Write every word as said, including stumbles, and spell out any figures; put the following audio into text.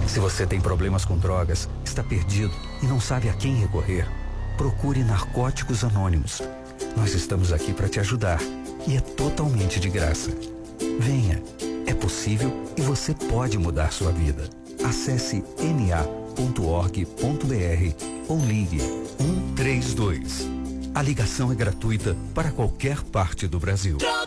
Se você tem problemas com drogas, está perdido e não sabe a quem recorrer, procure Narcóticos Anônimos. Nós estamos aqui para te ajudar e é totalmente de graça. Venha, é possível e você pode mudar sua vida. Acesse n a ponto org ponto b r ou ligue um três dois. A ligação é gratuita para qualquer parte do Brasil.